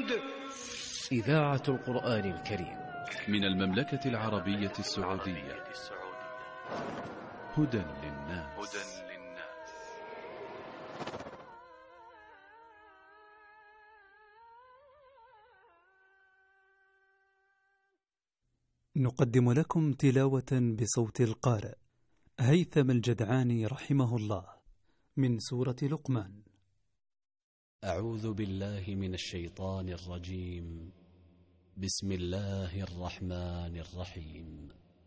الجدد. إذاعة القرآن الكريم من المملكة العربية السعودية. هدى للناس. نقدم لكم تلاوة بصوت القارئ هيثم الجدعاني رحمه الله من سورة لقمان. أعوذ بالله من الشيطان الرجيم. بسم الله الرحمن الرحيم.